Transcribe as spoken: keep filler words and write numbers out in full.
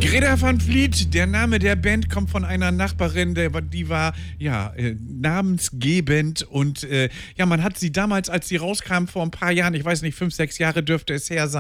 Greta Van Fleet, der Name der Band kommt von einer Nachbarin, der, die war ja äh, namensgebend und äh, ja, man hat sie damals, als sie rauskam vor ein paar Jahren, ich weiß nicht, fünf, sechs Jahre dürfte es her sein,